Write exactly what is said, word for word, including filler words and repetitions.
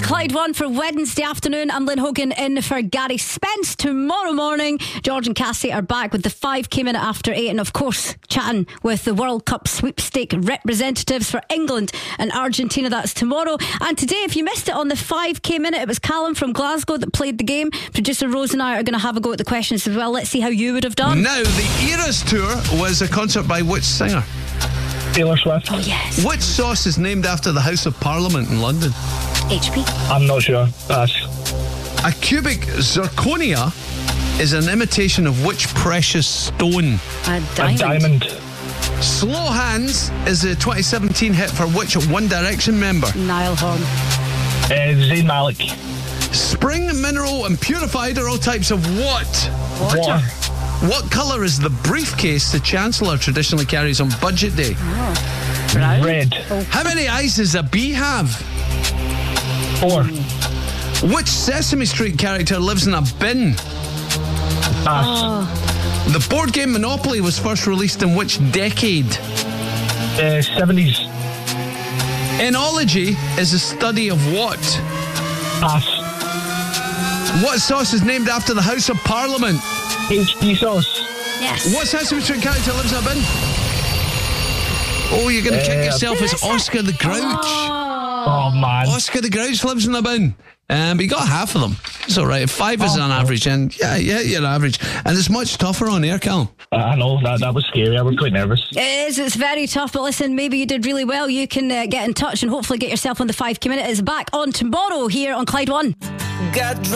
Clyde One for Wednesday afternoon. I'm Lynn Hogan in for Gary Spence. Tomorrow morning, George and Cassie are back with the five K minute after eight, and of course, chatting with the World Cup sweepstake representatives for England and Argentina. That's tomorrow. And today, if you missed it on the five K minute, it was Callum from Glasgow that played the game. Producer Rose and I are going to have a go at the questions as well. Let's see how you would have done. Now, the Eras Tour was a concert by which singer? Taylor Swift. Oh, yes. Which sauce is named after the House of Parliament in London? H P. I'm not sure. Pass. A cubic zirconia is an imitation of which precious stone? A A diamond. diamond. Slow Hands is a twenty seventeen hit for which One Direction member? Niall Horn. Uh, Zayn Malik. Spring, mineral and purified are all types of what? Water. What colour is the briefcase the Chancellor traditionally carries on Budget Day? Brown. Red. How many eyes does a bee have? Four. Which Sesame Street character lives in a bin? Pass. The board game Monopoly was first released in which decade? Uh, seventies. Enology is a study of what? Pass. What sauce is named after the House of Parliament? H P sauce. Yes. What Sesame Street character lives in a bin? Oh, you're going to kick Uh, yourself. It's Oscar the Grouch. Oh, man. Oscar the Grouch lives in a bin. Um, but you got half of them. It's all right. Five is Oh, an average, and yeah, yeah, you're average. And it's much tougher on air, Callum. I know, that, that was scary. I was quite nervous. It is, it's very tough, but listen, maybe you did really well. You can uh, get in touch and hopefully get yourself on the five K minute. It's back on tomorrow here on Clyde One. Got